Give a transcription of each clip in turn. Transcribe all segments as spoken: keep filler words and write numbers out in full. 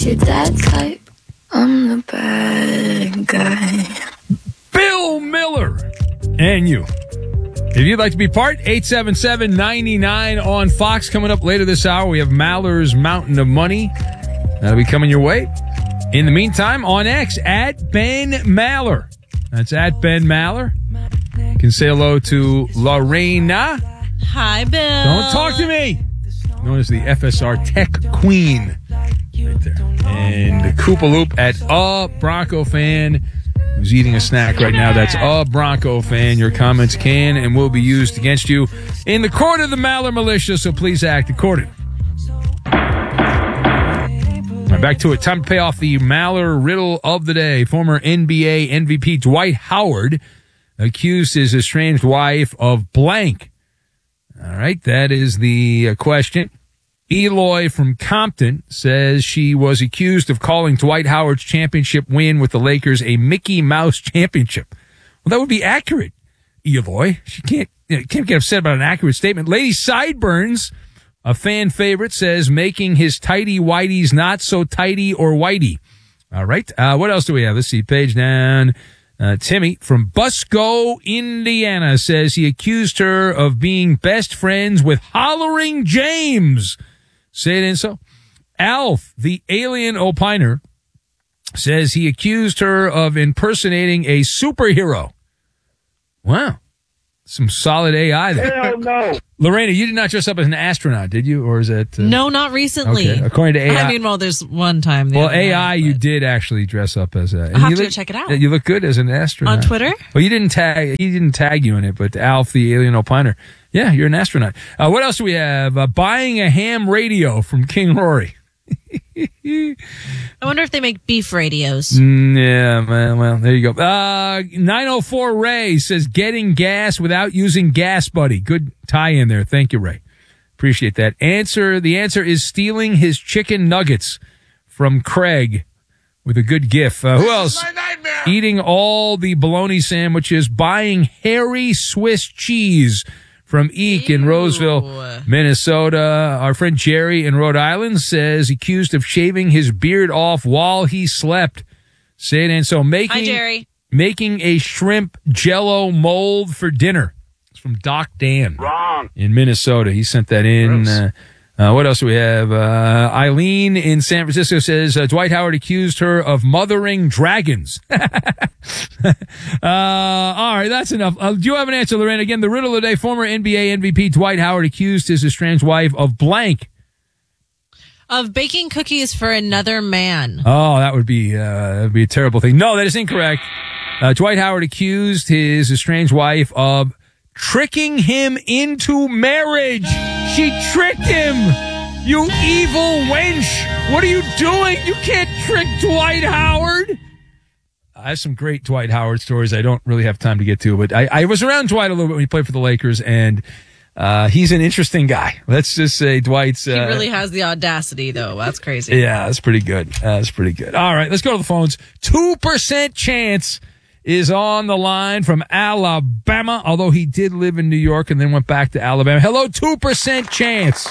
You're that type. I'm the bad guy. Bill Miller and you. If you'd like to be part, eight seven seven, nine nine on Fox. Coming up later this hour, we have Maller's Mountain of Money. That'll be coming your way. In the meantime, on X, at Ben Maller. That's at Ben Maller. You can say hello to Lorena. Hi, Bill. Don't talk to me. Known as the F S R Tech Queen. Right there. And the Koopa Loop at a Bronco fan who's eating a snack right now. That's a Bronco fan. Your comments can and will be used against you in the court of the Maller Militia, so please act accordingly. Right, back to it. Time to pay off the Maller riddle of the day. Former N B A M V P Dwight Howard accused his estranged wife of blank. All right, that is the uh, question. Eloy from Compton says she was accused of calling Dwight Howard's championship win with the Lakers a Mickey Mouse championship. Well, that would be accurate, Eloy. She can't, you know, can't get upset about an accurate statement. Lady Sideburns, a fan favorite, says making his tighty whities not so tighty or whitey. All right, uh, what else do we have? Let's see, page down. Uh, Timmy from Busco, Indiana, says he accused her of being best friends with Hollering James. Say it in so. Alf, the alien opiner, says he accused her of impersonating a superhero. Wow. Some solid A I there. Hell no. Lorena, you did not dress up as an astronaut, did you? Or is that... Uh... No, not recently. Okay. According to A I... I mean, well, there's one time. The Well, other A I, night, you but... did actually dress up as a... I'll have you to look, check it out. You look good as an astronaut. On Twitter? Well, you didn't tag... He didn't tag you in it, but Alf, the alien opiner. Yeah, you're an astronaut. Uh, what else do we have? Uh, buying a ham radio from King Rory. I wonder if they make beef radios. Mm, yeah, well, well, there you go. Uh, nine oh four Ray says getting gas without using Gas Buddy. Good tie in there. Thank you, Ray. Appreciate that. Answer. The answer is stealing his chicken nuggets from Craig with a good gif. Uh, who else? Eating all the bologna sandwiches, buying hairy Swiss cheese from Eek in Roseville, Minnesota. Our friend Jerry in Rhode Island says accused of shaving his beard off while he slept. Say it in. So making, Hi, Jerry. making a shrimp jello mold for dinner. It's from Doc Dan. Wrong. In Minnesota. He sent that in. Uh, uh, what else do we have? Uh, Eileen in San Francisco says uh, Dwight Howard accused her of mothering dragons. uh, all right, that's enough. Uh, do you have an answer, Lorraine? Again, the riddle of the day, former N B A M V P Dwight Howard accused his estranged wife of blank. Of baking cookies for another man. Oh, that would be, uh, that would be a terrible thing. No, that is incorrect. Uh, Dwight Howard accused his estranged wife of tricking him into marriage. She tricked him. You evil wench. What are you doing? You can't trick Dwight Howard. I have some great Dwight Howard stories I don't really have time to get to, but I, I was around Dwight a little bit when he played for the Lakers, and uh, he's an interesting guy. Let's just say Dwight's... Uh, he really has the audacity, though. That's crazy. Yeah, that's pretty good. Uh, that's pretty good. All right, let's go to the phones. two percent chance is on the line from Alabama, although he did live in New York and then went back to Alabama. Hello, two percent chance.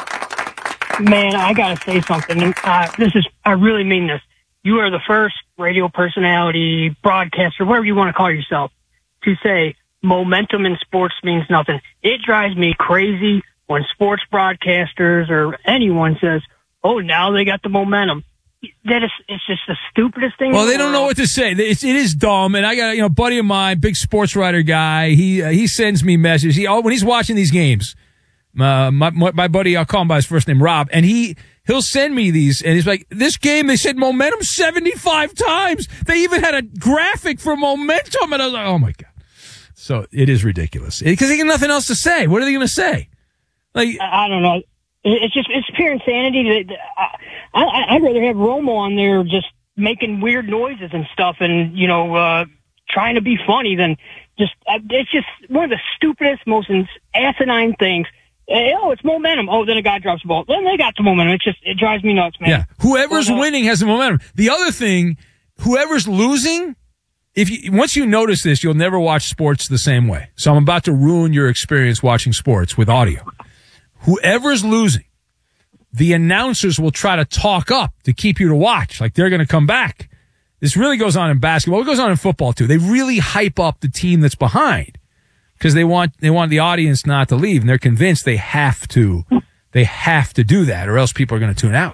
Man, I gotta say something. And, uh, this is, I really mean this. You are the first radio personality, broadcaster, whatever you want to call yourself, to say momentum in sports means nothing. It drives me crazy when sports broadcasters or anyone says, oh, now they got the momentum. That is, it's just the stupidest thing. Well, they don't know what to say. It's, it is dumb. And I got, you know, a buddy of mine, big sports writer guy. He, uh, he sends me messages. He, oh, when he's watching these games, uh, my, my buddy, I'll call him by his first name, Rob, and he, he'll send me these, and he's like, this game, they said momentum seventy-five times. They even had a graphic for momentum, and I was like, oh my God. So it is ridiculous. Because they got nothing else to say. What are they going to say? Like, I, I don't know. It's just, it's pure insanity. I, I, I'd rather have Romo on there just making weird noises and stuff and, you know, uh, trying to be funny than just, uh, it's just one of the stupidest, most asinine things. Uh, oh, it's momentum. Oh, then a guy drops the ball. Then they got the momentum. It's just, it drives me nuts, man. Yeah. Whoever's well, winning has the momentum. The other thing, whoever's losing, if you, once you notice this, you'll never watch sports the same way. So I'm about to ruin your experience watching sports with audio. Whoever's losing, the announcers will try to talk up to keep you to watch, like they're going to come back. This really goes on in basketball. It goes on in football too. They really hype up the team that's behind because they want they want the audience not to leave, and they're convinced they have to they have to do that, or else people are going to tune out.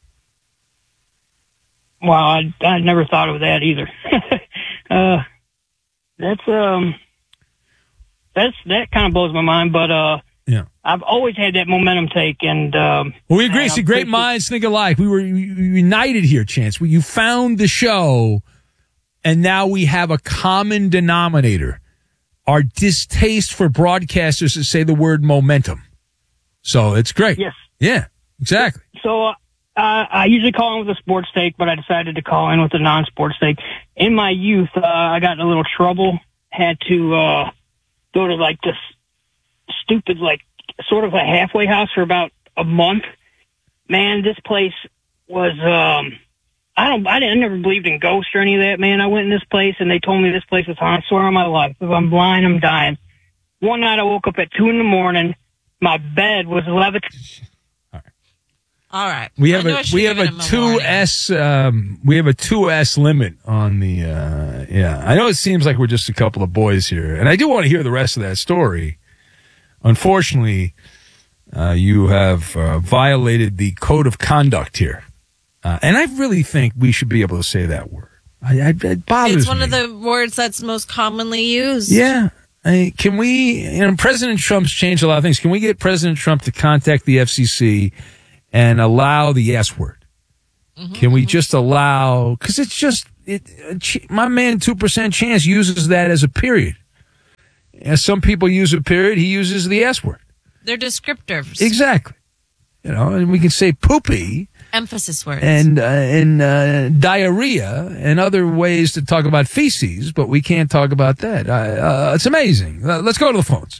Wow, I I never thought of that either. uh, that's um, that's that kind of blows my mind, but uh. Yeah, I've always had that momentum take, and um, well, we agree. See, great minds think alike. We were united here, Chance. You found the show, and now we have a common denominator: our distaste for broadcasters that say the word momentum. So it's great. Yes. Yeah. Exactly. So uh, I usually call in with a sports take, but I decided to call in with a non-sports take. In my youth, uh, I got in a little trouble. Had to uh, go to like this stupid, like, sort of a halfway house for about a month. Man, this place was, um, I don't, I, didn't, I never believed in ghosts or any of that, man. I went in this place and they told me this place was haunted. I swear on my life, if I'm blind, I'm dying. One night I woke up at two in the morning. My bed was levitating. All right. We have a we have a two S um we have a two S limit on the uh yeah. I know it seems like we're just a couple of boys here, and I do want to hear the rest of that story. Unfortunately, uh, you have uh, violated the code of conduct here. Uh, and I really think we should be able to say that word. I, I, it bothers me. It's one me. of the words that's most commonly used. Yeah. I, can we, you know, President Trump's changed a lot of things. Can we get President Trump to contact the F C C and allow the S word? Mm-hmm, can we mm-hmm. just allow, because it's just, it, my man, two percent chance uses that as a period. As some people use a period, he uses the S word. They're descriptors. Exactly. You know, and we can say poopy. Emphasis words. And, uh, and uh, diarrhea and other ways to talk about feces, but we can't talk about that. Uh, uh, it's amazing. Uh, let's go to the phones.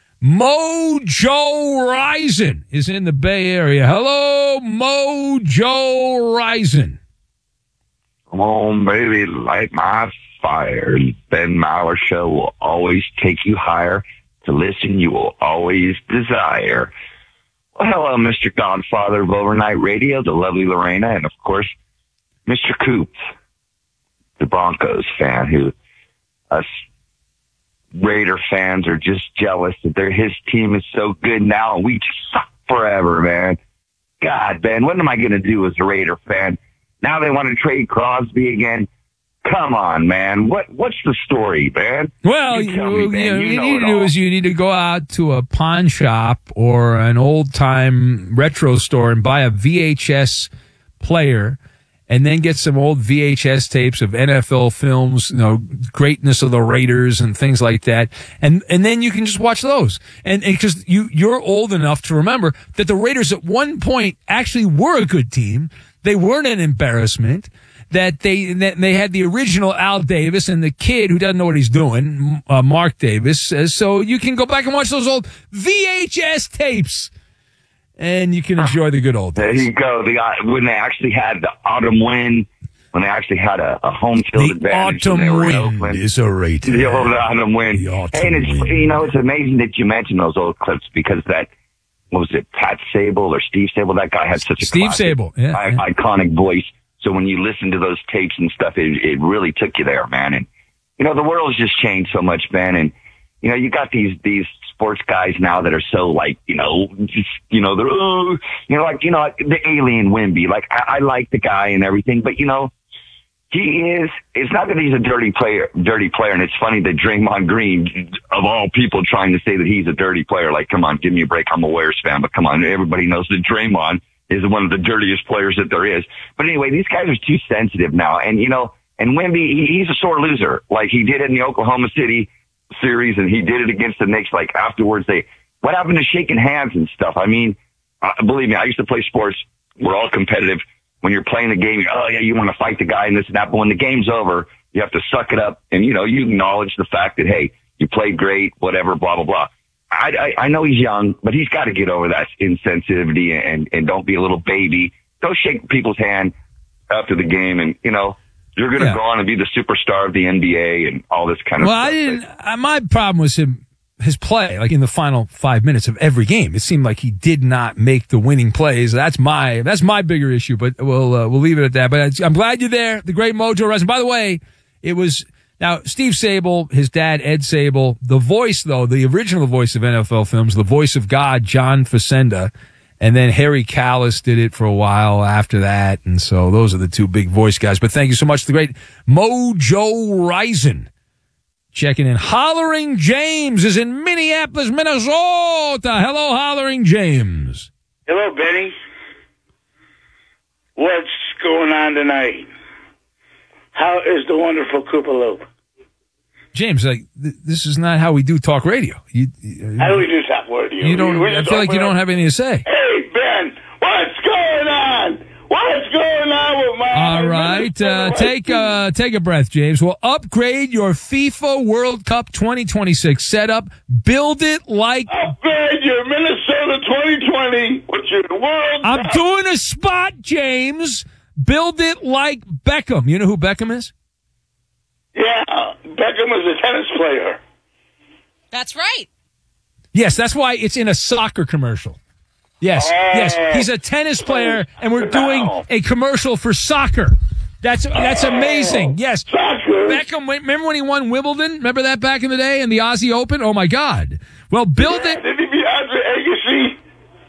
Mojo Rising is in the Bay Area. Hello, Mojo Rising. Come on, baby, light my fire. Ben Maller Show will always take you higher. To listen, you will always desire. Well, hello, Mister Godfather of Overnight Radio, the lovely Lorena, and, of course, Mister Coop, the Broncos fan, who us Raider fans are just jealous that their his team is so good now, and we just suck forever, man. God, Ben, what am I going to do as a Raider fan? Now they want to trade Crosby again. Come on, man. What what's the story, man? Well, you, you, me, you, you, you need to do is you need to go out to a pawn shop or an old-time retro store and buy a V H S player and then get some old V H S tapes of N F L films, you know, greatness of the Raiders and things like that. And and then you can just watch those. And because you, you're old enough to remember that the Raiders at one point actually were a good team. They weren't an embarrassment. That they that they had the original Al Davis and the kid who doesn't know what he's doing, uh, Mark Davis. Uh, so you can go back and watch those old V H S tapes, and you can enjoy the good old days. There you go. The, uh, when they actually had the autumn wind, when they actually had a, a home field the advantage. The autumn wind is a Raider. The old autumn wind. The autumn and it's, wind. You know, it's amazing that you mentioned those old clips because that, what was it, Pat Sable or Steve Sable? That guy had such a Steve classic, Sable, yeah, I- yeah. iconic voice. So when you listen to those tapes and stuff, it, it really took you there, man. And, you know, the world has just changed so much, man. And, you know, you got these, these sports guys now that are so like, you know, just, you know, they're, oh, you know, like, you know, like the alien Wemby. Like, I, I like the guy and everything, but, you know, he is, it's not that he's a dirty player, dirty player. And it's funny that Draymond Green, of all people, trying to say that he's a dirty player. Like, come on, give me a break. I'm a Warriors fan, but come on, everybody knows that Draymond is one of the dirtiest players that there is. But anyway, these guys are too sensitive now. And, you know, and Wemby, he, he's a sore loser. Like he did it in the Oklahoma City series and he did it against the Knicks. Like afterwards, they, what happened to shaking hands and stuff? I mean, uh, believe me, I used to play sports. We're all competitive. When you're playing the game, you're, oh yeah, you want to fight the guy and this and that. But when the game's over, you have to suck it up. And, you know, you acknowledge the fact that, hey, you played great, whatever, blah, blah, blah. I, I, I know he's young, but he's got to get over that insensitivity and, and don't be a little baby. Don't shake people's hand after the game. And, you know, you're going to yeah. go on and be the superstar of the N B A and all this kind of well, stuff. Well, I didn't, I, my problem was him his play, like in the final five minutes of every game. It seemed like he did not make the winning plays. That's my that's my bigger issue, but we'll uh, we'll leave it at that. But I'm glad you're there. The great Mojo Rising. By the way, it was now Steve Sable, his dad Ed Sable, the voice though, the original voice of N F L films, the voice of God, John Facenda, and then Harry Callis did it for a while after that. And so those are the two big voice guys. But thank you so much to the great Mojo Rising. Checking in. Hollering James is in Minneapolis, Minnesota. Hello, Hollering James. Hello, Benny. What's going on tonight? How is the wonderful Koopa Loop? James, like th- this is not how we do talk radio. You, you, how do we do talk radio? You don't. We, we I feel like you don't have anything to say. Hey, Ben, what's going on? What's going on with my... All right, uh, take, uh, take a breath, James. We'll upgrade your FIFA World Cup twenty twenty-six setup. Build it like... Upgrade your Minnesota twenty twenty with your World I'm Cup. doing a spot, James. Build it like Beckham. You know who Beckham is? Yeah, Beckham was a tennis player. That's right. Yes, that's why it's in a soccer commercial. Yes, oh, yes. He's a tennis player, and we're doing a commercial for soccer. That's that's amazing. Yes. Soccer. Beckham, remember when he won Wimbledon? Remember that back in the day in the Aussie Open? Oh, my God. Well, build yeah, it. Did he beat Andre Agassi?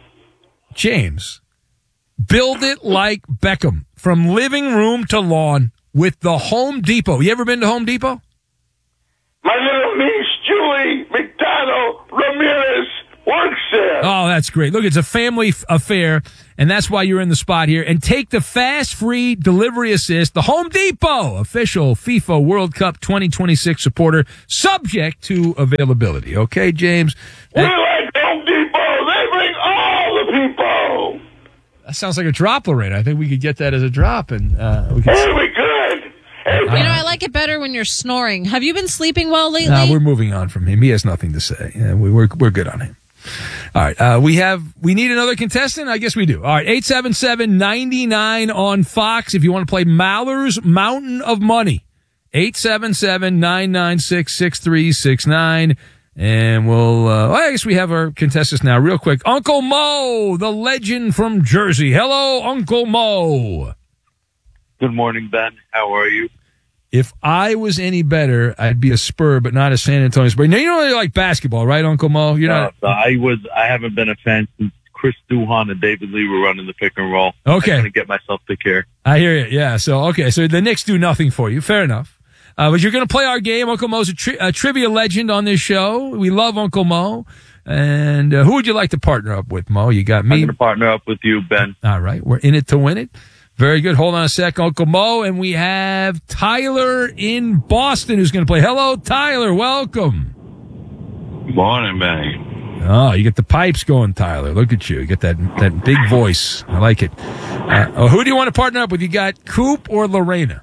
James, build it like Beckham. From living room to lawn with the Home Depot. You ever been to Home Depot? My little niece, Julie McDonald Ramirez, works there. Oh, that's great. Look, it's a family f- affair, and that's why you're in the spot here. And take the fast, free delivery assist, the Home Depot, official FIFA World Cup twenty twenty-six supporter, subject to availability. Okay, James? We like Home Depot. They bring all the people. That sounds like a drop, Lorena. I think we could get that as a drop, and uh, we could. Hey, we good. Hey, You know, I like it better when you're snoring. Have you been sleeping well lately? Uh, we're moving on from him. He has nothing to say. Yeah, we, we're we're good on him. All right. Uh, we have we need another contestant. I guess we do. All right. eight seven seven, nine nine on Fox. If you want to play Maller's Mountain of Money, eight seven seven, nine nine six, six three six nine. And we'll, uh, well, I guess we have our contestants now. Real quick. Uncle Mo, the legend from Jersey. Hello, Uncle Mo. Good morning, Ben. How are you? If I was any better, I'd be a Spur, but not a San Antonio Spur. Now, you don't really like basketball, right, Uncle Mo? You're No, not. so I was. I haven't been a fan since Chris Duhon and David Lee were running the pick and roll. Okay. I'm going to get myself to care. I hear you. Yeah. So, okay. So the Knicks do nothing for you. Fair enough. Uh, but you're going to play our game. Uncle Mo's a, tri- a trivia legend on this show. We love Uncle Mo. And uh, who would you like to partner up with, Mo? You got me. I'm going to partner up with you, Ben. All right. We're in it to win it. Very good. Hold on a sec, Uncle Mo. And we have Tyler in Boston who's going to play. Hello, Tyler. Welcome. Good morning, Benny. Oh, you get the pipes going, Tyler. Look at you. You get that that big voice. I like it. Uh, oh, who do you want to partner up with? You got Coop or Lorena?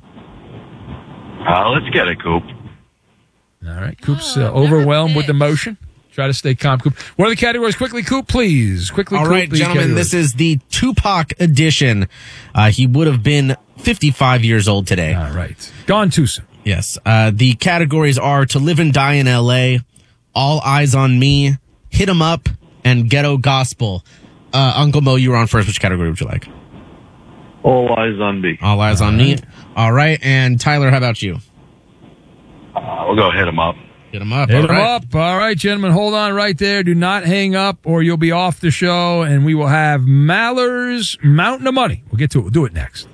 Uh, let's get it, Coop. All right. Coop's uh, overwhelmed with emotion. Try to stay calm, Coop. What are the categories? Quickly, Coop, please. Quickly, All Coop, right, the gentlemen, categories. this is the Tupac edition. Uh, he would have been fifty-five years old today. All right. Gone too soon. Yes. Uh, the categories are To Live and Die in L A, All Eyes on Me, Hit 'em Up, and Ghetto Gospel. Uh, Uncle Mo, you were on first. Which category would you like? All eyes on me. All Eyes All on right. Me. All right. And Tyler, how about you? Uh, we'll go hit him up. Hit 'em Up. Hit All them right. up. All right, gentlemen, hold on right there. Do not hang up or you'll be off the show, and we will have Maller's Mountain of Money. We'll get to it. We'll do it next.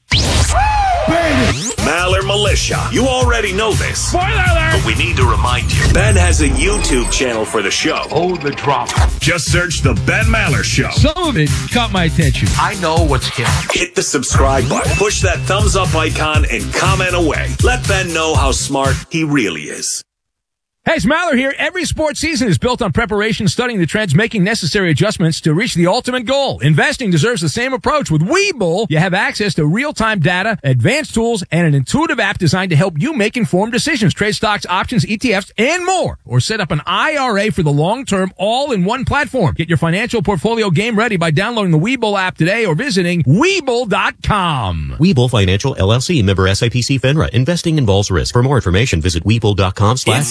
Maller Militia. You already know this. Spoiler alert! But we need to remind you. Ben has a YouTube channel for the show. Oh, the drama. Just search The Ben Maller Show. Some of it caught my attention. I know what's him. Hit the subscribe button, push that thumbs up icon, and comment away. Let Ben know how smart he really is. Hey, it's Maller here. Every sports season is built on preparation, studying the trends, making necessary adjustments to reach the ultimate goal. Investing deserves the same approach. With Webull, you have access to real-time data, advanced tools, and an intuitive app designed to help you make informed decisions, trade stocks, options, E T Fs, and more. Or set up an I R A for the long term, all in one platform. Get your financial portfolio game ready by downloading the Webull app today or visiting Webull dot com. Webull Financial L L C, member S I P C FINRA. Investing involves risk. For more information, visit Webull dot com slash It's here. disclosures.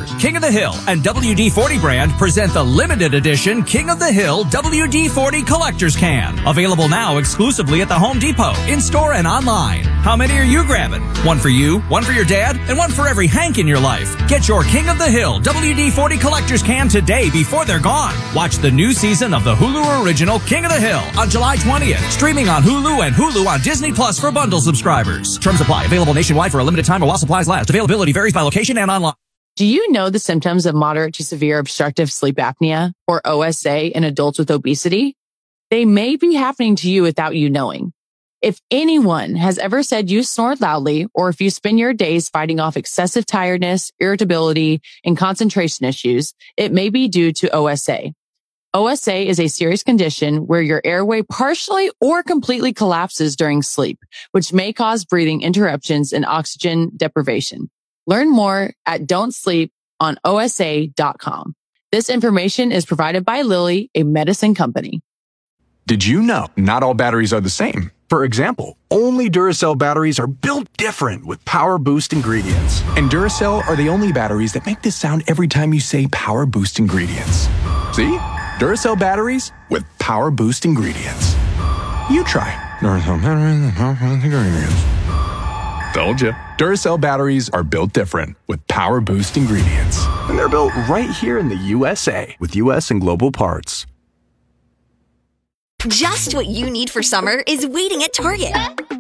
King of the Hill and W D forty brand present the limited edition King of the Hill W D forty Collector's Can. Available now exclusively at the Home Depot, in-store and online. How many are you grabbing? One for you, one for your dad, and one for every Hank in your life. Get your King of the Hill W D forty Collector's Can today before they're gone. Watch the new season of the Hulu original King of the Hill on July twentieth. Streaming on Hulu and Hulu on Disney Plus for bundle subscribers. Terms apply. Available nationwide for a limited time or while supplies last. Availability varies by location and online. Do you know the symptoms of moderate to severe obstructive sleep apnea, or O S A, in adults with obesity? They may be happening to you without you knowing. If anyone has ever said you snore loudly, or if you spend your days fighting off excessive tiredness, irritability, and concentration issues, it may be due to O S A. O S A is a serious condition where your airway partially or completely collapses during sleep, which may cause breathing interruptions and oxygen deprivation. Learn more at don't sleep on O S A dot com. This information is provided by Lilly, a medicine company. Did you know not all batteries are the same? For example, only Duracell batteries are built different with Power Boost ingredients. And Duracell are the only batteries that make this sound every time you say Power Boost ingredients. See? Duracell batteries with Power Boost ingredients. You try. Duracell batteries with Power Boost ingredients. Told you. Duracell batteries are built different with Power Boost ingredients. And they're built right here in the U S A with U S and global parts. Just what you need for summer is waiting at Target.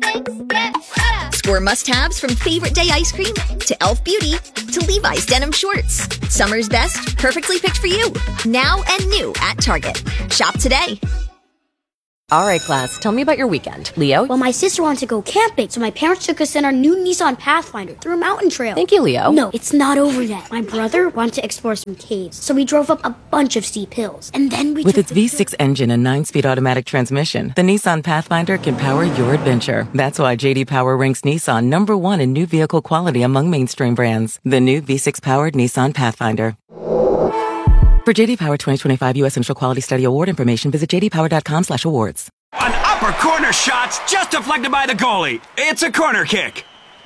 Score must-haves from Favorite Day ice cream to Elf Beauty to Levi's denim shorts. Summer's best, perfectly picked for you. Now and new at Target. Shop today. All right, class, tell me about your weekend. Leo? Well, my sister wanted to go camping, so my parents took us in our new Nissan Pathfinder through a mountain trail. Thank you, Leo. No, it's not over yet. My brother wanted to explore some caves, so we drove up a bunch of steep hills. And then we With its V six engine and nine-speed automatic transmission, the Nissan Pathfinder can power your adventure. That's why J D Power ranks Nissan number one in new vehicle quality among mainstream brands. The new V six-powered Nissan Pathfinder. For J D Power twenty twenty-five U S Initial Quality Study Award information, visit j d power dot com slash awards. An upper corner shot's just deflected by the goalie. It's a corner kick.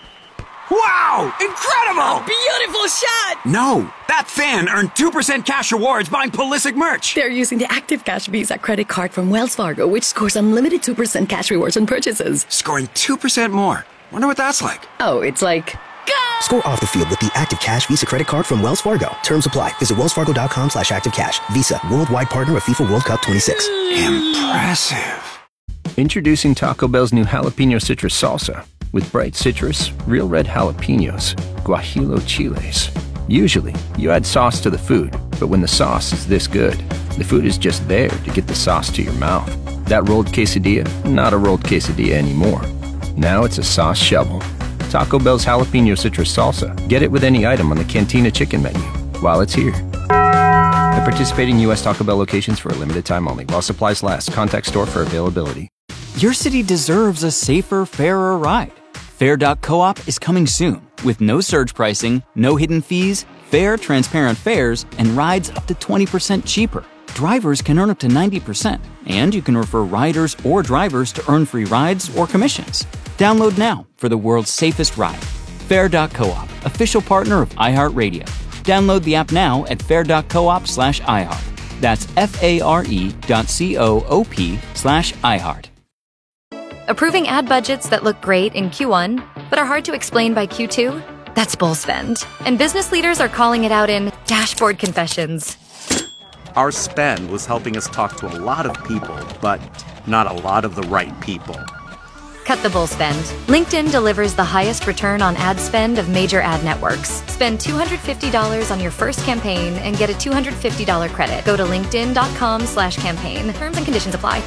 Wow! Incredible! Beautiful shot! No, that fan earned two percent cash rewards buying Pulisic merch. They're using the Active Cash Visa credit card from Wells Fargo, which scores unlimited two percent cash rewards on purchases. Scoring two percent more. Wonder what that's like. Oh, it's like... Score off the field with the Active Cash Visa credit card from Wells Fargo. Terms apply. Visit wells fargo dot com slash active cash. Visa, worldwide partner of FIFA World Cup twenty-six. Impressive. Introducing Taco Bell's new jalapeno citrus salsa with bright citrus, real red jalapenos, guajillo chiles. Usually, you add sauce to the food, but when the sauce is this good, the food is just there to get the sauce to your mouth. That rolled quesadilla, not a rolled quesadilla anymore. Now it's a sauce shovel. Taco Bell's jalapeno citrus salsa. Get it with any item on the Cantina chicken menu while it's here. At participating U S Taco Bell locations for a limited time only. While supplies last. Contact store for availability. Your city deserves a safer, fairer ride. Fair dot coop is coming soon with no surge pricing, no hidden fees, fair, transparent fares, and rides up to twenty percent cheaper. Drivers can earn up to ninety percent, and you can refer riders or drivers to earn free rides or commissions. Download now for the world's safest ride. Fair dot coop, official partner of iHeartRadio. Download the app now at fair dot coop slash iHeart. That's F-A-R-E dot C-O-O-P slash iHeart. Approving ad budgets that look great in Q one, but are hard to explain by Q two? That's bull spend. And business leaders are calling it out in dashboard confessions. Our spend was helping us talk to a lot of people, but not a lot of the right people. Cut the bull spend. LinkedIn delivers the highest return on ad spend of major ad networks. Spend two hundred fifty dollars on your first campaign and get a two hundred fifty dollars credit. Go to linkedin.com slash campaign. Terms and conditions apply.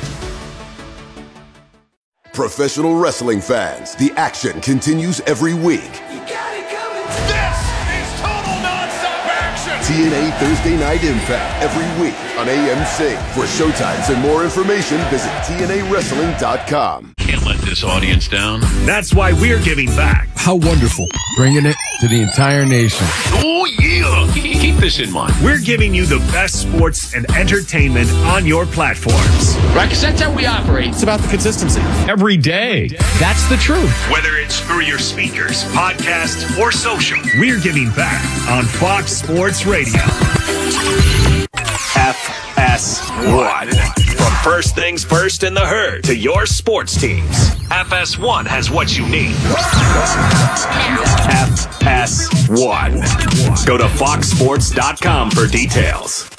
Professional wrestling fans, the action continues every week. You got it coming. This is total nonstop action. T N A Thursday Night Impact every week on A M Sync. For showtimes and more information, visit T N A wrestling dot com. Can't let this audience down. That's why we're giving back. How wonderful. Bringing it to the entire nation. Oh, yeah. Keep this in mind. We're giving you the best sports and entertainment on your platforms. Right, because that's how we operate. It's about the consistency. Every day. That's the truth. Whether it's through your speakers, podcast, or social, we're giving back on Fox Sports Radio. F S one. From First Things First in the Herd to your sports teams, F S one has what you need. F S one. Go to fox sports dot com for details.